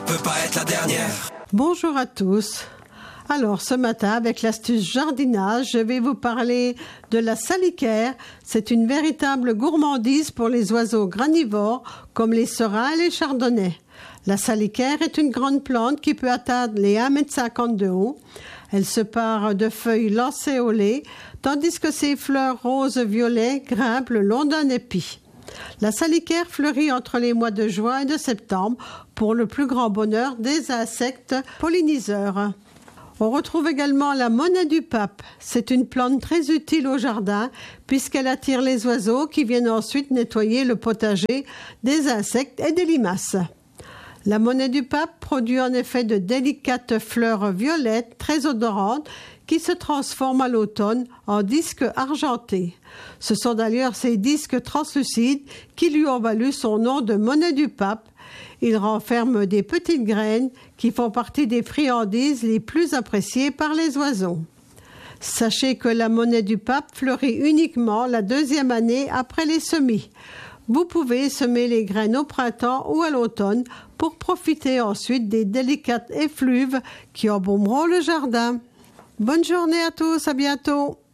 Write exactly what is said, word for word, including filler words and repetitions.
peut pas être la dernière. Bonjour à tous. Alors ce matin, avec l'astuce jardinage, je vais vous parler de la salicaire. C'est une véritable gourmandise pour les oiseaux granivores comme les serins et les chardonnays. La salicaire est une grande plante qui peut atteindre les un mètre cinquante de haut. Elle se pare de feuilles lancéolées, tandis que ses fleurs roses-violets grimpent le long d'un épi. La salicaire fleurit entre les mois de juin et de septembre pour le plus grand bonheur des insectes polliniseurs. On retrouve également la monnaie du pape. C'est une plante très utile au jardin puisqu'elle attire les oiseaux qui viennent ensuite nettoyer le potager des insectes et des limaces. La monnaie du pape produit en effet de délicates fleurs violettes très odorantes qui se transforment à l'automne en disques argentés. Ce sont d'ailleurs ces disques translucides qui lui ont valu son nom de monnaie du pape. Ils renferment des petites graines qui font partie des friandises les plus appréciées par les oiseaux. Sachez que la monnaie du pape fleurit uniquement la deuxième année après les semis. Vous pouvez semer les graines au printemps ou à l'automne pour profiter ensuite des délicates effluves qui embaumeront le jardin. Bonne journée à tous, à bientôt.